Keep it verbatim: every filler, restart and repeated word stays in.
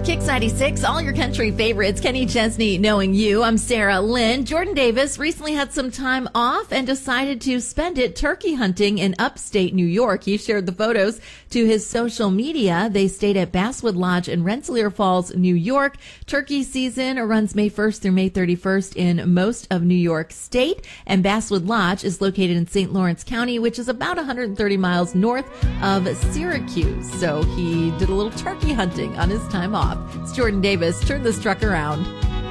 Kicks ninety-six, all your country favorites. Kenny Chesney, Knowing You. I'm Sarah Lynn. Jordan Davis recently had some time off and decided to spend it turkey hunting in upstate New York. He shared the photos to his social media. They stayed at Basswood Lodge in Rensselaer Falls, New York. Turkey season runs May first through May thirty-first in most of New York State. And Basswood Lodge is located in Saint Lawrence County, which is about one hundred thirty miles north of Syracuse. So he did a little turkey hunting on his time off. It's Jordan Davis. Turn this truck around.